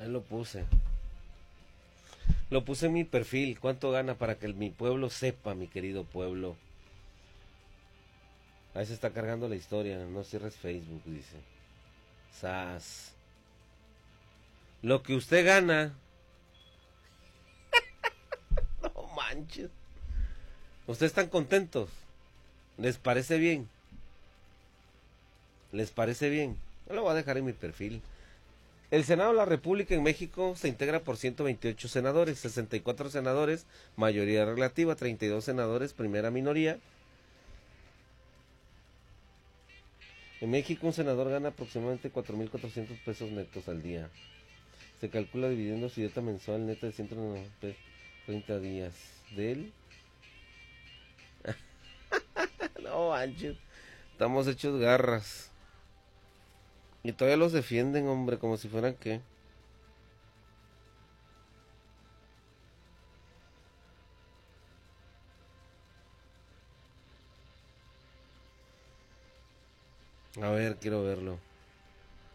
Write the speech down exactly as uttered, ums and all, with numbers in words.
Ahí lo puse. Lo puse en mi perfil. ¿Cuánto gana para que el, mi pueblo sepa, mi querido pueblo? Ahí se está cargando la historia. No cierres Facebook, dice. Sas. Lo que usted gana. No manches. ¿Ustedes están contentos? ¿Les parece bien? ¿Les parece bien? Yo lo voy a dejar en mi perfil. El Senado de la República en México se integra por ciento veintiocho senadores, sesenta y cuatro senadores, mayoría relativa, treinta y dos senadores, primera minoría. En México un senador gana aproximadamente cuatro mil cuatrocientos pesos netos al día. Se calcula dividiendo su dieta mensual neta de ciento treinta días. ¿De él? No manches. Estamos hechos garras. Y todavía los defienden, hombre, como si fueran qué. A ver, quiero verlo.